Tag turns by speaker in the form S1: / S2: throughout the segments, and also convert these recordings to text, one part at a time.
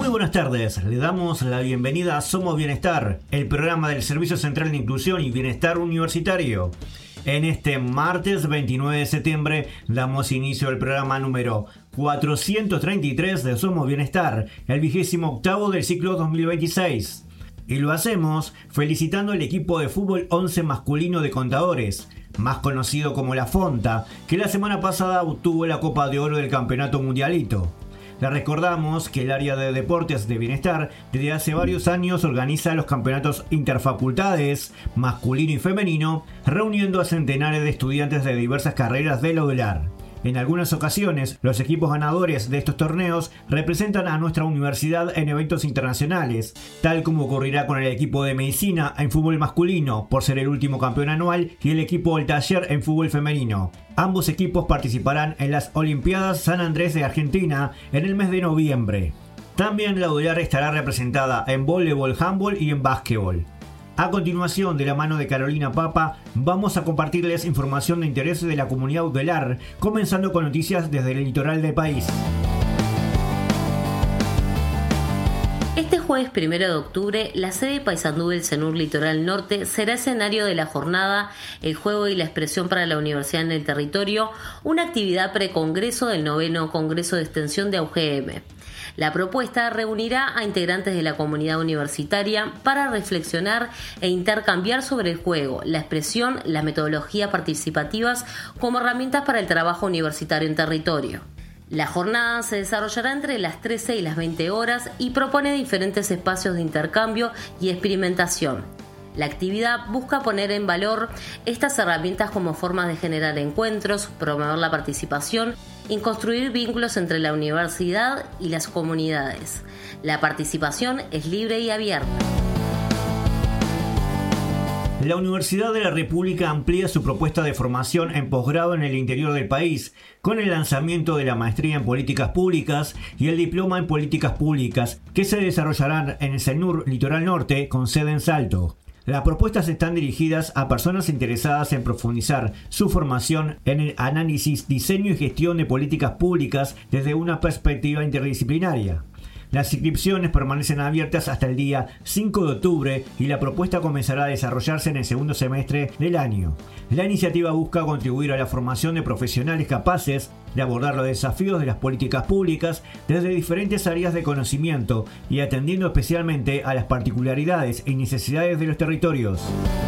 S1: Muy buenas tardes, le damos la bienvenida a Somos Bienestar, el programa del Servicio Central de Inclusión y Bienestar Universitario. En este martes 29 de septiembre damos inicio al programa número 433 de Somos Bienestar, el 28º del ciclo 2026. Y lo hacemos felicitando al equipo de fútbol 11 masculino de Contadores, más conocido como La Fonta, que la semana pasada obtuvo la Copa de Oro del Campeonato Mundialito. Le recordamos que el área de deportes de bienestar desde hace varios años organiza los campeonatos interfacultades masculino y femenino, reuniendo a centenares de estudiantes de diversas carreras de la UDELAR. En algunas ocasiones, los equipos ganadores de estos torneos representan a nuestra universidad en eventos internacionales, tal como ocurrirá con el equipo de medicina en fútbol masculino, por ser el último campeón anual, y el equipo del taller en fútbol femenino. Ambos equipos participarán en las Olimpiadas San Andrés de Argentina en el mes de noviembre. También la UDELAR estará representada en voleibol, handball y en básquetbol. A continuación, de la mano de Carolina Papa, vamos a compartirles información de interés de la comunidad UDELAR, comenzando con noticias desde el litoral del país.
S2: Este jueves 1 de octubre, la sede Paysandú del CENUR Litoral Norte será escenario de la jornada El Juego y la Expresión para la Universidad en el Territorio, una actividad precongreso del 9º Congreso de Extensión de AUGM. La propuesta reunirá a integrantes de la comunidad universitaria para reflexionar e intercambiar sobre el juego, la expresión, las metodologías participativas como herramientas para el trabajo universitario en territorio. La jornada se desarrollará entre las 13 y las 20 horas y propone diferentes espacios de intercambio y experimentación. La actividad busca poner en valor estas herramientas como formas de generar encuentros, promover la participación y construir vínculos entre la universidad y las comunidades. La participación es libre y abierta.
S1: La Universidad de la República amplía su propuesta de formación en posgrado en el interior del país, con el lanzamiento de la maestría en Políticas Públicas y el diploma en Políticas Públicas, que se desarrollarán en el CENUR Litoral Norte, con sede en Salto. Las propuestas están dirigidas a personas interesadas en profundizar su formación en el análisis, diseño y gestión de políticas públicas desde una perspectiva interdisciplinaria. Las inscripciones permanecen abiertas hasta el día 5 de octubre y la propuesta comenzará a desarrollarse en el segundo semestre del año. La iniciativa busca contribuir a la formación de profesionales capaces de abordar los desafíos de las políticas públicas desde diferentes áreas de conocimiento y atendiendo especialmente a las particularidades y necesidades de los territorios.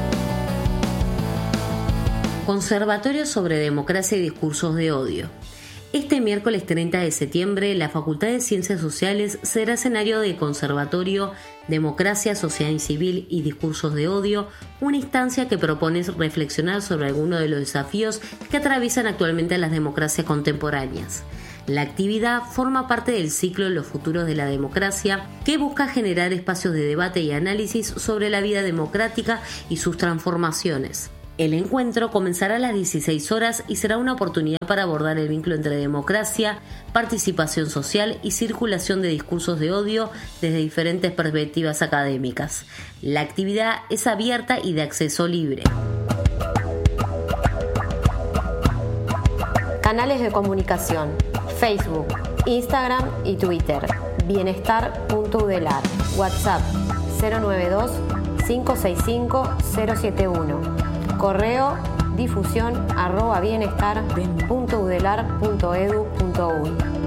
S2: Conservatorio sobre Democracia y Discursos de Odio. Este miércoles 30 de septiembre, la Facultad de Ciencias Sociales será escenario de Conservatorio Democracia, Sociedad Civil y Discursos de Odio, una instancia que propone reflexionar sobre algunos de los desafíos que atraviesan actualmente las democracias contemporáneas. La actividad forma parte del ciclo Los Futuros de la Democracia, que busca generar espacios de debate y análisis sobre la vida democrática y sus transformaciones. El encuentro comenzará a las 16 horas y será una oportunidad para abordar el vínculo entre democracia, participación social y circulación de discursos de odio desde diferentes perspectivas académicas. La actividad es abierta y de acceso libre.
S3: Canales de comunicación: Facebook, Instagram y Twitter. Bienestar.udelar. WhatsApp 092-565-071. Correo difusión@bienestar.udelar.edu.uy.